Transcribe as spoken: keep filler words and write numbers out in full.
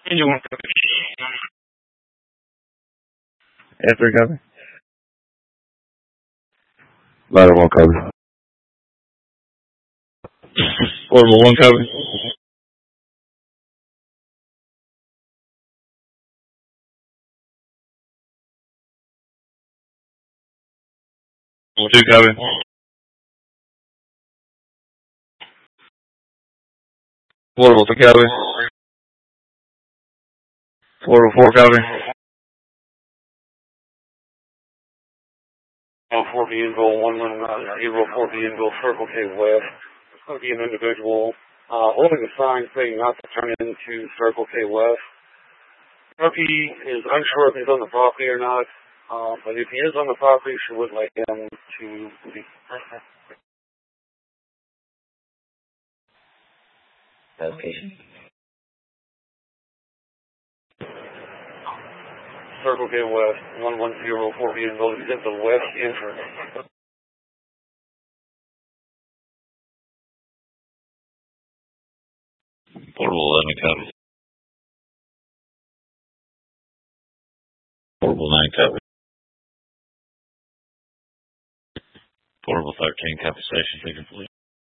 Angel one copy. F three copy. Ladder one copy. Portable one copy. Two copy. Portable three copy. Portable four copy. Oh, four B Inville, one one uh, April four B Inville, Circle K West. It's going to be an individual uh, holding a sign saying not to turn into Circle K West. Rookie is unsure if he's on the property or not, uh, but if he is on the property, she would like him to be. Location. Circle K West, one one zero four B Inville. He's at the west entrance. Portable eleven copy. Portable nine copy. Portable thirteen copy. Station complete.